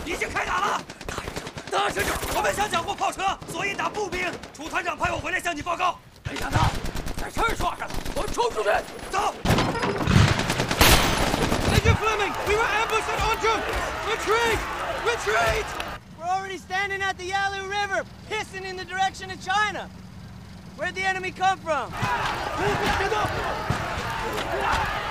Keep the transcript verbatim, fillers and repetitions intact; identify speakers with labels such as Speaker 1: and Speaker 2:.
Speaker 1: 已经开打了。大人，大人，我们想缴获炮车，所以打步兵。楚团长派我回来向你报告。没想到在这儿撞上了，我们冲出去。走。Major Fleming, we were ambushed at Onjum. Retreat! Retreat!
Speaker 2: We're already standing at the Yalu River, pissing in the direction of China. Where'd the enemy come from?